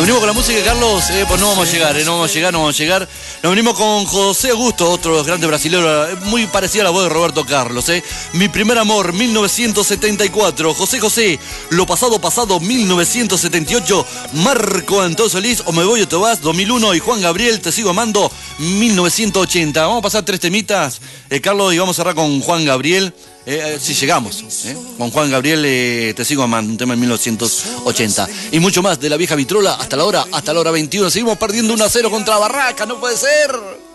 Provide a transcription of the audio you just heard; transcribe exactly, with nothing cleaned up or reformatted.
venimos con la música, Carlos, eh, pues no vamos a llegar, eh, no vamos a llegar, no vamos a llegar. Nos venimos con José Augusto, otro de los grandes brasileños, muy parecida a la voz de Roberto Carlos. Eh. Mi primer amor, mil novecientos setenta y cuatro. José José, lo pasado pasado, mil novecientos setenta y ocho. Marco Antonio Solís, O me voy o te vas, dos mil uno. Y Juan Gabriel, Te sigo amando, mil novecientos ochenta. Vamos a pasar tres temitas, eh, Carlos, y vamos a cerrar con Juan Gabriel. Eh, si llegamos, eh, con Juan Gabriel, eh, Te sigo amando, un tema en mil novecientos ochenta. Y mucho más de la vieja vitrola hasta la hora, hasta la hora veintiuno. Seguimos perdiendo uno a cero contra Barraca, no puede ser.